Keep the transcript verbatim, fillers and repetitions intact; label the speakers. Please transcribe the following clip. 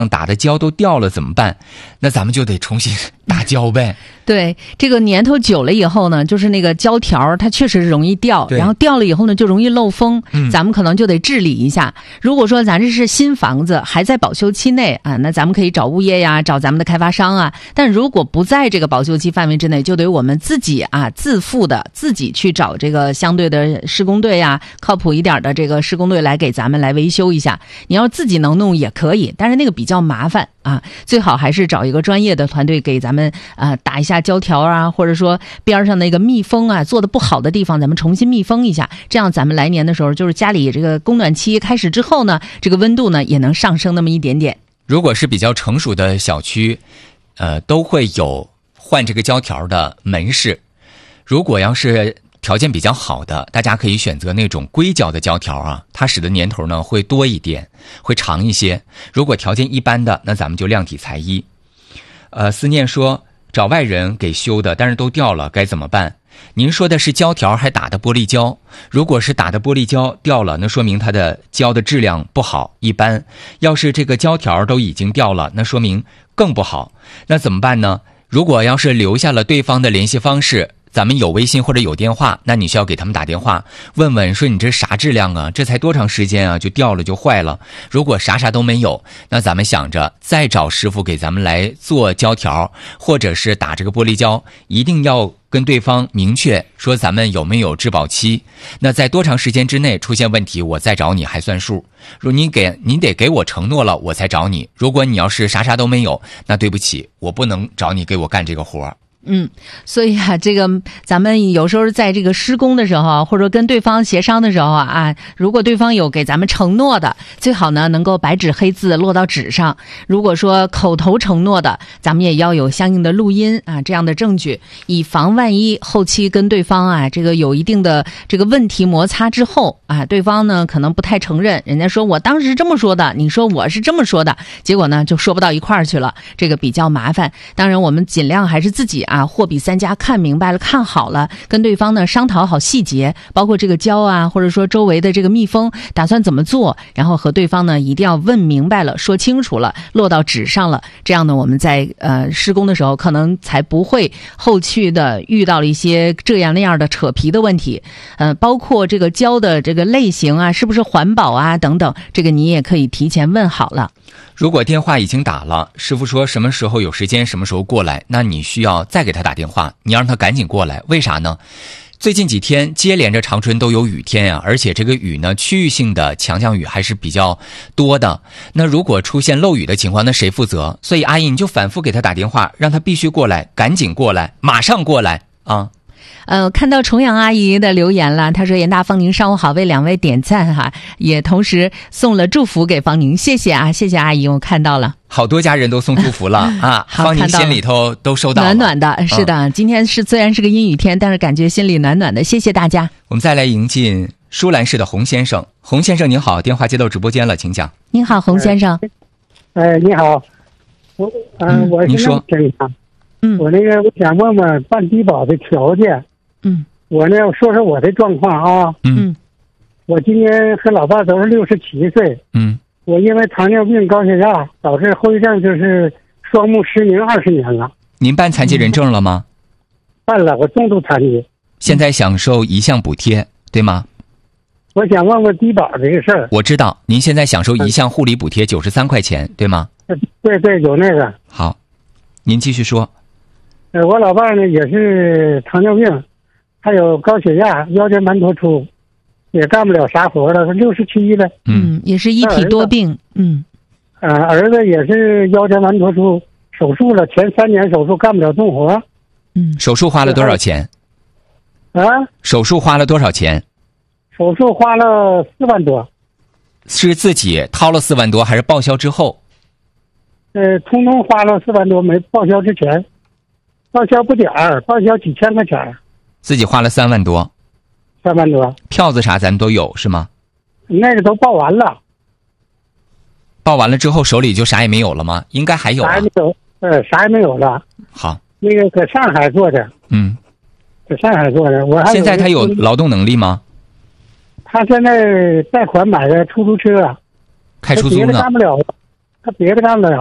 Speaker 1: 打的胶都掉了怎么办？那咱们就得重新打胶呗。
Speaker 2: 对，这个年头久了以后呢，就是那个胶条它确实容易掉，然后掉了以后呢就容易漏风、嗯、咱们可能就得治理一下。如果说咱这是新房子还在保修期内啊，那咱们可以找物业呀，找咱们的开发商啊。但如果不在这个保修期范围之内，就得我们自己啊自负的自己去找这个相对的施工队呀，靠谱一点的这个施工队来给咱们来维修一下。你要自己能弄也可以，但是那个比较麻烦啊，最好还是找一个专业的团队给咱们啊打一下胶条啊，或者说边上那个密封啊做的不好的地方咱们重新密封一下，这样咱们来年的时候就是家里这个供暖期开始之后呢，这个温度呢也能上升那么一点点。
Speaker 1: 如果是比较成熟的小区呃，都会有换这个胶条的门市。如果要是条件比较好的，大家可以选择那种硅胶的胶条啊，它使得年头呢会多一点，会长一些。如果条件一般的，那咱们就量体裁衣。呃，思念说找外人给修的，但是都掉了，该怎么办？您说的是胶条还打的玻璃胶？如果是打的玻璃胶掉了，那说明它的胶的质量不好，一般。要是这个胶条都已经掉了，那说明更不好。那怎么办呢？如果要是留下了对方的联系方式，咱们有微信或者有电话，那你需要给他们打电话问问，说你这啥质量啊，这才多长时间啊就掉了就坏了。如果啥啥都没有，那咱们想着再找师傅给咱们来做胶条，或者是打这个玻璃胶，一定要跟对方明确说咱们有没有质保期，那在多长时间之内出现问题我再找你还算数。如果你给你得给我承诺了我才找你，如果你要是啥啥都没有，那对不起，我不能找你给我干这个活。
Speaker 2: 嗯，所以啊，这个咱们有时候在这个施工的时候，或者跟对方协商的时候啊，如果对方有给咱们承诺的，最好呢能够白纸黑字落到纸上。如果说口头承诺的，咱们也要有相应的录音啊这样的证据，以防万一后期跟对方啊这个有一定的这个问题摩擦之后啊，对方呢可能不太承认，人家说我当时这么说的，你说我是这么说的，结果呢就说不到一块儿去了，这个比较麻烦。当然我们尽量还是自己啊货比三家，看明白了看好了，跟对方呢商讨好细节，包括这个胶啊或者说周围的这个密封打算怎么做，然后和对方呢一定要问明白了说清楚了，落到纸上了，这样呢我们在呃施工的时候可能才不会后续的遇到了一些这样那样的扯皮的问题。呃包括这个胶的这个类型啊是不是环保啊等等，这个你也可以提前问好了。
Speaker 1: 如果电话已经打了，师傅说什么时候有时间什么时候过来，那你需要再给他打电话，你让他赶紧过来。为啥呢？最近几天接连着长春都有雨天啊，而且这个雨呢区域性的强降雨还是比较多的。那如果出现漏雨的情况，那谁负责？所以阿姨你就反复给他打电话，让他必须过来，赶紧过来，马上过来啊。
Speaker 2: 呃，看到重阳阿姨的留言了，她说严大方宁上午好，为两位点赞哈，也同时送了祝福给方宁，谢谢啊，谢谢阿姨，我看到了。
Speaker 1: 好多家人都送祝福了啊，方宁心里头都收到了，
Speaker 2: 暖暖的，是的、嗯、今天是虽然是个阴雨天，但是感觉心里暖暖的，谢谢大家。
Speaker 1: 我们再来迎进舒兰市的洪先生。洪先生您好，电话接到直播间了，请讲。
Speaker 2: 您好，洪先生。
Speaker 3: 呃，你好，我呃，我
Speaker 1: 您说。
Speaker 3: 嗯，我那个我想问问办低保的条件。
Speaker 2: 嗯，
Speaker 3: 我呢说说我的状况啊。
Speaker 1: 嗯，
Speaker 3: 我今年和老伴都是六十七岁。
Speaker 1: 嗯，
Speaker 3: 我因为糖尿病、高血压导致后遗症，就是双目失明二十年了。
Speaker 1: 您办残疾人证了吗？
Speaker 3: 办了，我重度残疾。
Speaker 1: 现在享受一项补贴，对吗？
Speaker 3: 我想问问低保这个事儿。
Speaker 1: 我知道，您现在享受一项护理补贴九十三块钱，对吗？
Speaker 3: 对对，有那个。
Speaker 1: 好，您继续说。
Speaker 3: 呃，我老伴呢也是糖尿病，还有高血压、腰间盘突出，也干不了啥活了，他六十七了。
Speaker 2: 嗯，也是一体多病。嗯。
Speaker 3: 呃，儿子也是腰间盘突出，手术了，前三年手术干不了重活。
Speaker 2: 嗯。
Speaker 1: 手术花了多少钱？
Speaker 3: 啊？
Speaker 1: 手术花了多少钱？
Speaker 3: 手术花了四万多。
Speaker 1: 是自己掏了四万多，还是报销之后？
Speaker 3: 呃，通通花了四万多，没报销之前。报销不点儿，报销几千块钱。
Speaker 1: 自己花了三万多。
Speaker 3: 三万多。
Speaker 1: 票子啥咱都有是吗？
Speaker 3: 那个都报完了。
Speaker 1: 报完了之后手里就啥也没有了吗？应该还有啊。
Speaker 3: 啥也没有，呃，啥也没有了。
Speaker 1: 好。
Speaker 3: 那个搁上海做的。
Speaker 1: 嗯。
Speaker 3: 搁上海做的，我还有。
Speaker 1: 现在他有劳动能力吗？
Speaker 3: 他现在贷款买的出租车。
Speaker 1: 开出租呢。
Speaker 3: 别的干不了。 他别的干的